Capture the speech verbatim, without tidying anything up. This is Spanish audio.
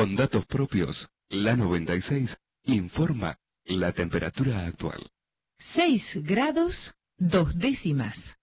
Con datos propios, la noventa y seis informa la temperatura actual. seis grados, dos décimas.